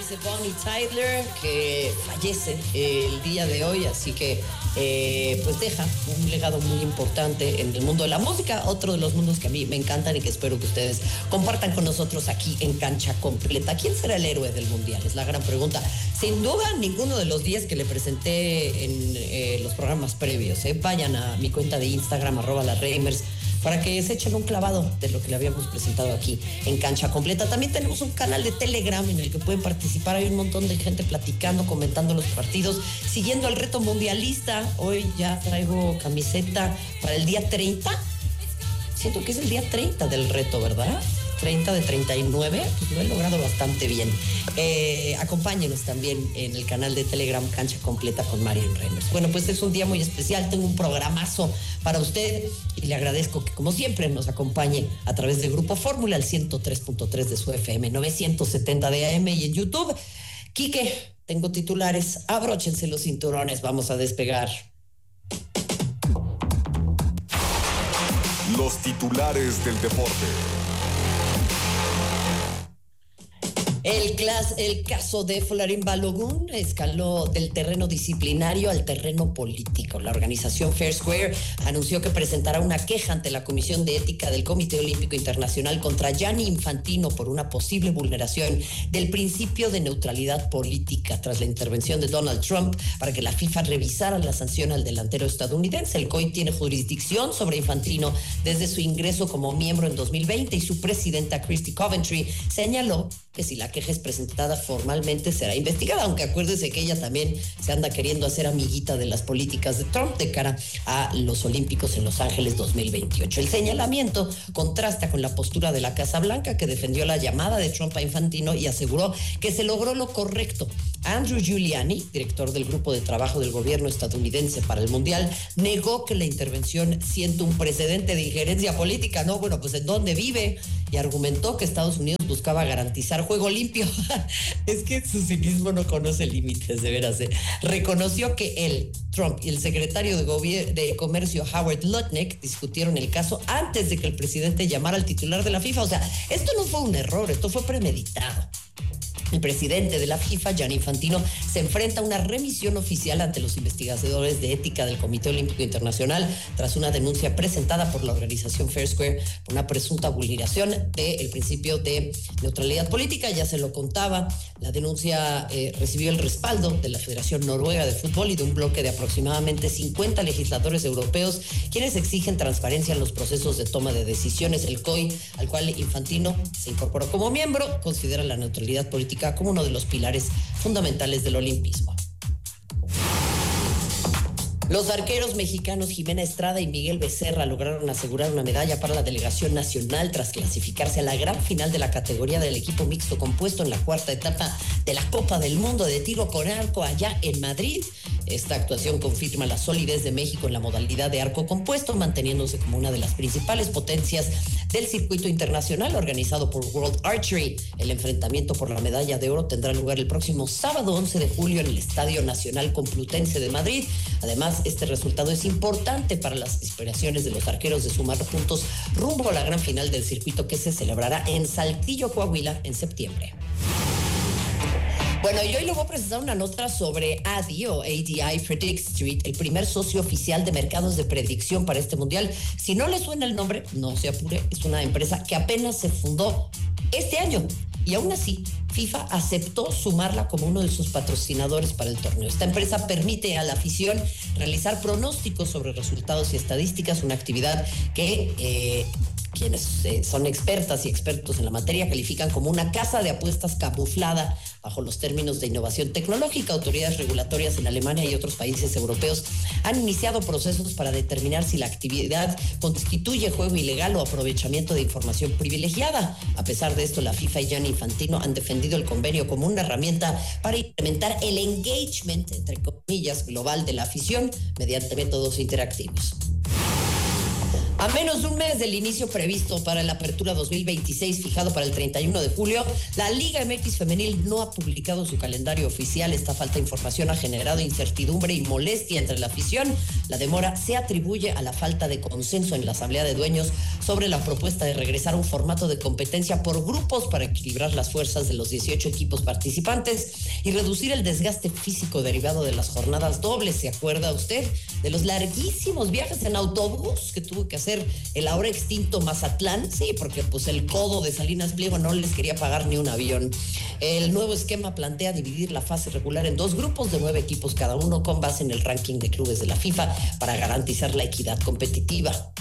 de Bonnie Tyler, que fallece el día de hoy, así que pues deja un legado muy importante en el mundo de la música, otro de los mundos que a mí me encantan y que espero que ustedes compartan con nosotros aquí en Cancha Completa. ¿Quién será el héroe del Mundial? Es la gran pregunta. Sin duda, ninguno de los 10 que le presenté en los programas previos. Vayan a mi cuenta de Instagram, @LasReimers, para que se echen un clavado de lo que le habíamos presentado aquí en Cancha Completa. También tenemos un canal de Telegram en el que pueden participar. Hay un montón de gente platicando, comentando los partidos, siguiendo el reto mundialista. Hoy ya traigo camiseta para el día 30. Siento que es el día 30 del reto, ¿verdad? 30 de 39, pues lo he logrado bastante bien. Acompáñenos también en el canal de Telegram Cancha Completa con Marian Reimers. Bueno, pues es un día muy especial, tengo un programazo para usted y le agradezco que, como siempre, nos acompañe a través del Grupo Fórmula, al 103.3 de su FM, 970 de AM y en YouTube. Quique, tengo titulares, abróchense los cinturones, vamos a despegar. Los titulares del deporte. El caso de Folarin Balogun escaló del terreno disciplinario al terreno político. La organización Fair Square anunció que presentará una queja ante la Comisión de Ética del Comité Olímpico Internacional contra Gianni Infantino por una posible vulneración del principio de neutralidad política tras la intervención de Donald Trump para que la FIFA revisara la sanción al delantero estadounidense. El COI tiene jurisdicción sobre Infantino desde su ingreso como miembro en 2020 y su presidenta Christy Coventry señaló que si la queja es presentada formalmente será investigada, aunque acuérdese que ella también se anda queriendo hacer amiguita de las políticas de Trump de cara a los Olímpicos en Los Ángeles 2028. El señalamiento contrasta con la postura de la Casa Blanca, que defendió la llamada de Trump a Infantino y aseguró que se logró lo correcto. Andrew Giuliani, director del grupo de trabajo del gobierno estadounidense para el Mundial, negó que la intervención siente un precedente de injerencia política. No, bueno, pues ¿en dónde vive? Y argumentó que Estados Unidos buscaba garantizar juego limpio. Es que su cinismo no conoce límites, de veras. Reconoció que él, Trump y el secretario de Comercio Howard Lutnick discutieron el caso antes de que el presidente llamara al titular de la FIFA. O sea, esto no fue un error, esto fue premeditado. El presidente de la FIFA, Gianni Infantino, se enfrenta a una remisión oficial ante los investigadores de ética del Comité Olímpico Internacional tras una denuncia presentada por la organización Fair Square por una presunta vulneración del principio de neutralidad política. Ya se lo contaba, la denuncia recibió el respaldo de la Federación Noruega de Fútbol y de un bloque de aproximadamente 50 legisladores europeos, quienes exigen transparencia en los procesos de toma de decisiones. El COI, al cual Infantino se incorporó como miembro, considera la neutralidad política como uno de los pilares fundamentales del olimpismo. Los arqueros mexicanos Jimena Estrada y Miguel Becerra lograron asegurar una medalla para la delegación nacional tras clasificarse a la gran final de la categoría del equipo mixto compuesto en la cuarta etapa de la Copa del Mundo de tiro con arco allá en Madrid. Esta actuación confirma la solidez de México en la modalidad de arco compuesto, manteniéndose como una de las principales potencias del circuito internacional organizado por World Archery. El enfrentamiento por la medalla de oro tendrá lugar el próximo sábado 11 de julio en el Estadio Nacional Complutense de Madrid. Además, este resultado es importante para las aspiraciones de los arqueros de sumar puntos rumbo a la gran final del circuito que se celebrará en Saltillo, Coahuila, en septiembre. Bueno, y hoy le voy a presentar una nota sobre ADI o ADI Predict Street, el primer socio oficial de mercados de predicción para este mundial. Si no le suena el nombre, no se apure, es una empresa que apenas se fundó este año. Y aún así, FIFA aceptó sumarla como uno de sus patrocinadores para el torneo. Esta empresa permite a la afición realizar pronósticos sobre resultados y estadísticas, una actividad que quienes son expertas y expertos en la materia califican como una casa de apuestas camuflada bajo los términos de innovación tecnológica. Autoridades regulatorias en Alemania y otros países europeos han iniciado procesos para determinar si la actividad constituye juego ilegal o aprovechamiento de información privilegiada. A pesar de esto, la FIFA y Gianni Infantino han defendido el convenio como una herramienta para incrementar el engagement, entre comillas, global de la afición mediante métodos interactivos. A menos de un mes del inicio previsto para la apertura 2026, fijado para el 31 de julio, la Liga MX Femenil no ha publicado su calendario oficial. Esta falta de información ha generado incertidumbre y molestia entre la afición. La demora se atribuye a la falta de consenso en la Asamblea de Dueños sobre la propuesta de regresar a un formato de competencia por grupos para equilibrar las fuerzas de los 18 equipos participantes y reducir el desgaste físico derivado de las jornadas dobles. ¿Se acuerda usted de los larguísimos viajes en autobús que tuvo que hacer el ahora extinto Mazatlán? Sí, porque pues el codo de Salinas Pliego no les quería pagar ni un avión. El nuevo esquema plantea dividir la fase regular en 2 grupos de 9 equipos cada uno, con base en el ranking de clubes de la FIFA, para garantizar la equidad competitiva.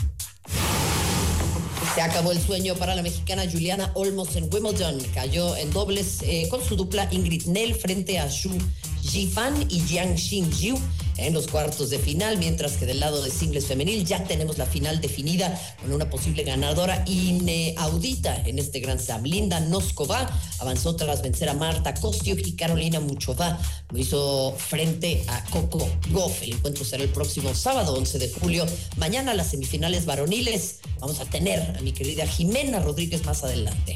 Se acabó el sueño para la mexicana Juliana Olmos en Wimbledon. Cayó en dobles con su dupla Ingrid Nel frente a Xu Yifan y Jiang Xingyu en los cuartos de final, mientras que del lado de singles femenil ya tenemos la final definida con una posible ganadora inaudita en este Grand Slam. Linda Noskova avanzó tras vencer a Marta Kostyuk y Carolina Muchova lo hizo frente a Coco Gauff. El encuentro será el próximo sábado 11 de julio. Mañana las semifinales varoniles. Vamos a tener a mi querida Jimena Rodríguez más adelante.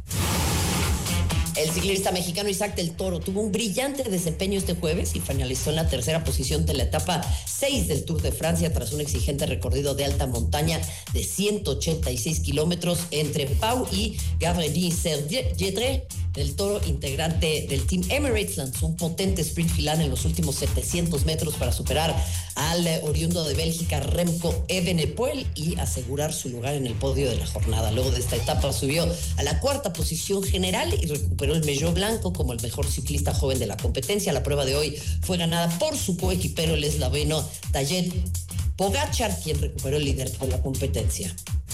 El ciclista mexicano Isaac del Toro tuvo un brillante desempeño este jueves y finalizó en la tercera posición de la etapa 6 del Tour de Francia tras un exigente recorrido de alta montaña de 186 kilómetros entre Pau y Gavrenie-Serre-Gedré. Del Toro, integrante del Team Emirates, lanzó un potente sprint final en los últimos 700 metros para superar al oriundo de Bélgica Remco Evenepoel y asegurar su lugar en el podio de la jornada. Luego de esta etapa subió a la 4ª posición general y recuperó el maillot blanco como el mejor ciclista joven de la competencia. La prueba de hoy fue ganada por su coequipero, el esloveno Tadej Pogačar, quien recuperó el liderato de la competencia.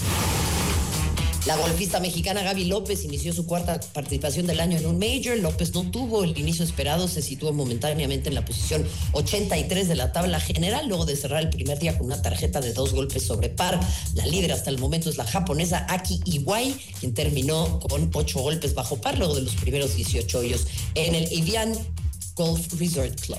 La golfista mexicana Gaby López inició su 4ª participación del año en un Major. López no tuvo el inicio esperado, se situó momentáneamente en la posición 83 de la tabla general, luego de cerrar el primer día con una tarjeta de 2 golpes sobre par. La líder hasta el momento es la japonesa Aki Iwai, quien terminó con 8 golpes bajo par, luego de los primeros 18 hoyos en el Evian Golf Resort Club.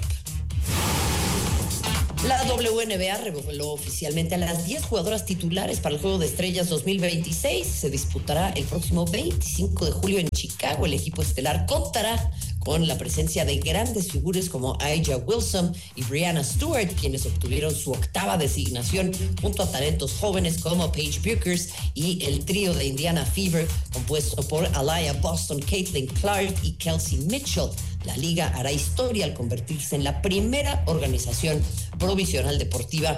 La WNBA reveló oficialmente a las 10 jugadoras titulares para el Juego de Estrellas 2026. Se disputará el próximo 25 de julio en Chicago. El equipo estelar contará con la presencia de grandes figuras como A'ja Wilson y Brianna Stewart, quienes obtuvieron su 8ª designación junto a talentos jóvenes como Paige Bueckers y el trío de Indiana Fever, compuesto por Aliyah Boston, Caitlin Clark y Kelsey Mitchell. La liga hará historia al convertirse en la primera organización profesional deportiva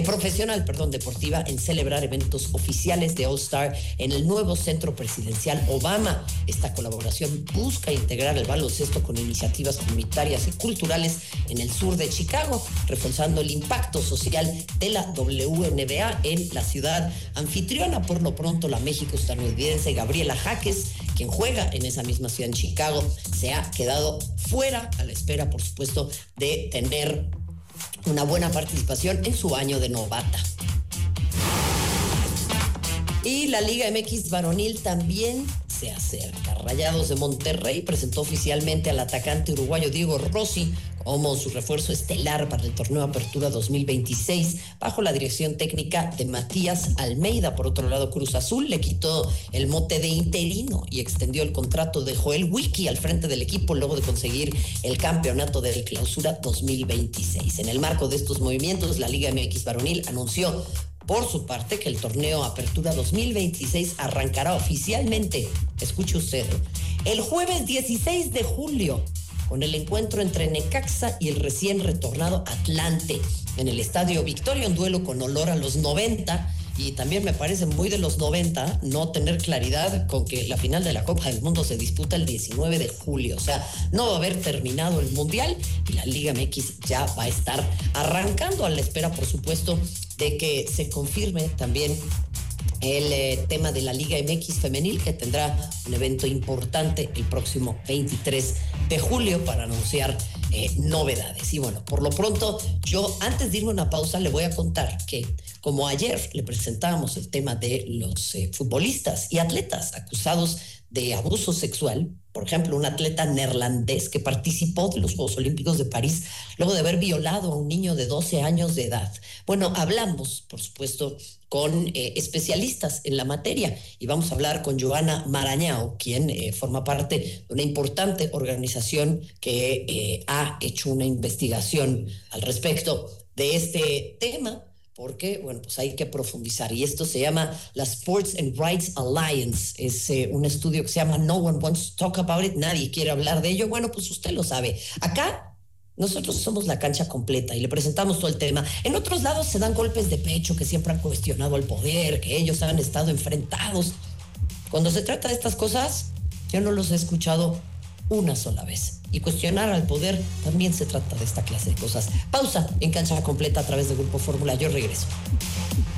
en celebrar eventos oficiales de All-Star en el nuevo Centro Presidencial Obama. Esta colaboración busca integrar el baloncesto con iniciativas comunitarias y culturales en el sur de Chicago, reforzando el impacto social de la WNBA en la ciudad anfitriona. Por lo pronto, la México-estadounidense Gabriela Jaques, quien juega en esa misma ciudad en Chicago, se ha quedado fuera a la espera, por supuesto, de tener una buena participación en su año de novata. Y la Liga MX varonil también se acerca. Rayados de Monterrey presentó oficialmente al atacante uruguayo Diego Rossi como su refuerzo estelar para el torneo Apertura 2026, bajo la dirección técnica de Matías Almeida. Por otro lado, Cruz Azul le quitó el mote de interino y extendió el contrato de Joel Wiki al frente del equipo luego de conseguir el campeonato de Clausura 2026. En el marco de estos movimientos, la Liga MX varonil anunció por su parte que el torneo Apertura 2026 arrancará oficialmente, escuche usted, el jueves 16 de julio con el encuentro entre Necaxa y el recién retornado Atlante en el Estadio Victoria, un duelo con olor a los 90. Y también me parece muy de los 90 no tener claridad con que la final de la Copa del Mundo se disputa el 19 de julio. O sea, no va a haber terminado el Mundial y la Liga MX ya va a estar arrancando, a la espera, por supuesto, de que se confirme también el tema de la Liga MX femenil, que tendrá un evento importante el próximo 23 de julio para anunciar novedades. Y bueno, por lo pronto, yo antes de irme a una pausa le voy a contar que como ayer le presentamos el tema de los futbolistas y atletas acusados de abuso sexual. Por ejemplo, un atleta neerlandés que participó de los Juegos Olímpicos de París luego de haber violado a un niño de 12 años de edad. Bueno, hablamos, por supuesto, con especialistas en la materia y vamos a hablar con Joana Marañao, quien forma parte de una importante organización que ha hecho una investigación al respecto de este tema, porque, bueno, pues hay que profundizar. Y esto se llama la Sports and Rights Alliance. Es un estudio que se llama No One Wants to Talk About It. Nadie quiere hablar de ello. Bueno, pues usted lo sabe. Acá nosotros somos la cancha completa y le presentamos todo el tema. En otros lados se dan golpes de pecho, que siempre han cuestionado el poder, que ellos han estado enfrentados. Cuando se trata de estas cosas, yo no los he escuchado una sola vez. Y cuestionar al poder también se trata de esta clase de cosas. Pausa en Cancha Completa a través de Grupo Fórmula. Yo regreso.